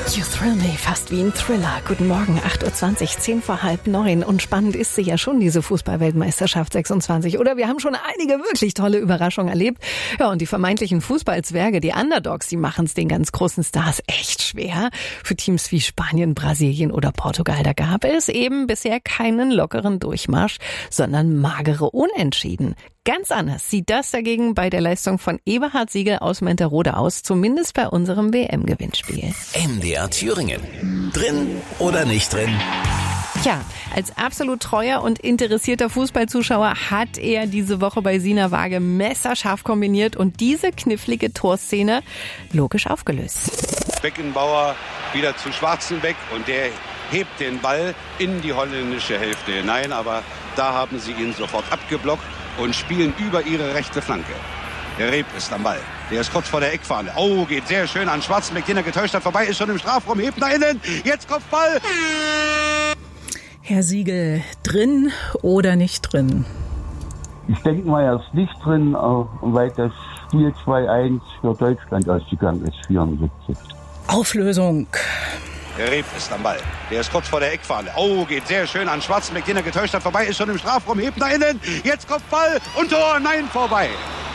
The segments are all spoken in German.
You thrill me, fast wie ein Thriller. Guten Morgen, 8.20 Uhr, 10 vor halb 9. Und spannend ist sie ja schon, diese Fußball-Weltmeisterschaft 26. Oder wir haben schon einige wirklich tolle Überraschungen erlebt. Ja, und die vermeintlichen Fußballzwerge, die Underdogs, die machen es den ganz großen Stars echt schwer. Für Teams wie Spanien, Brasilien oder Portugal, da gab es eben bisher keinen lockeren Durchmarsch, sondern magere Unentschieden. Ganz anders sieht das dagegen bei der Leistung von Eberhard Siegel aus Menterode aus, zumindest bei unserem WM-Gewinnspiel. MDR Thüringen. Drin oder nicht drin? Tja, als absolut treuer und interessierter Fußballzuschauer hat er diese Woche bei Sina Waage messerscharf kombiniert und diese knifflige Torszene logisch aufgelöst. Beckenbauer wieder zu Schwarzenbeck und der hebt den Ball in die holländische Hälfte hinein, aber da haben sie ihn sofort abgeblockt und spielen über ihre rechte Flanke. Der Reep ist am Ball. Der ist kurz vor der Eckfahne. Oh, geht sehr schön an Schwarzenbeck, den er getäuscht hat. Vorbei, ist schon im Strafraum, hebt nach innen. Jetzt Kopfball. Herr Siegel, drin oder nicht drin? Ich denke mal, er ist nicht drin, weil das Spiel 2-1 für Deutschland ausgegangen ist, 74. Auflösung. Der Reep ist am Ball. Der ist kurz vor der Eckfahne. Oh, geht sehr schön an Schwarzenbeck, den er getäuscht hat. Vorbei, ist schon im Strafraum, hebt nach innen. Jetzt Kopfball und Tor. Nein, vorbei.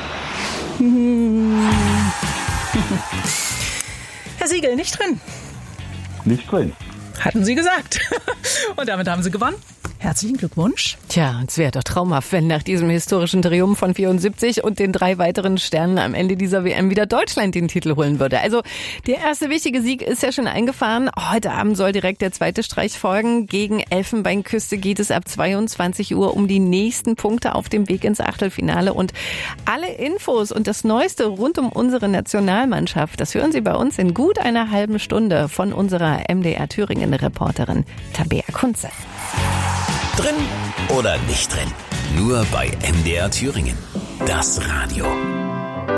Herr Siegel, nicht drin. Nicht drin. Hatten Sie gesagt. Und damit haben Sie gewonnen. Herzlichen Glückwunsch. Tja, es wäre doch traumhaft, wenn nach diesem historischen Triumph von 74 und den 3 weiteren Sternen am Ende dieser WM wieder Deutschland den Titel holen würde. Also der erste wichtige Sieg ist ja schon eingefahren. Heute Abend soll direkt der zweite Streich folgen. Gegen Elfenbeinküste geht es ab 22 Uhr um die nächsten Punkte auf dem Weg ins Achtelfinale. Und alle Infos und das Neueste rund um unsere Nationalmannschaft, das hören Sie bei uns in gut einer halben Stunde von unserer MDR Thüringen-Reporterin Tabea Kunze. Drin oder nicht drin? Nur bei MDR Thüringen. Das Radio.